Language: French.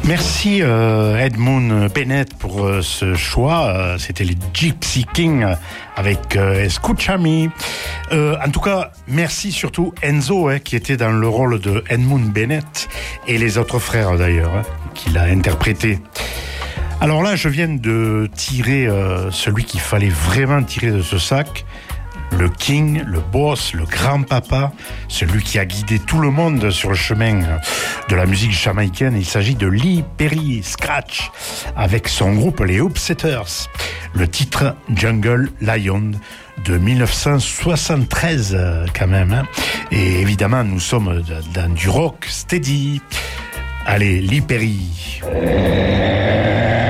Merci Edmund Bennett pour ce choix. C'était les Gypsy Kings avec Escuchami. En tout cas, merci surtout Enzo qui était dans le rôle de Edmund Bennett et les autres frères d'ailleurs qui l'a interprété. Alors là, je viens de tirer celui qu'il fallait vraiment tirer de ce sac. Le king, le boss, le grand-papa, celui qui a guidé tout le monde sur le chemin de la musique jamaïcaine. Il s'agit de Lee Perry Scratch avec son groupe les Upsetters. Le titre Jungle Lion de 1973 quand même. Hein. Et évidemment, nous sommes dans du rock steady. Allez, Lee Perry.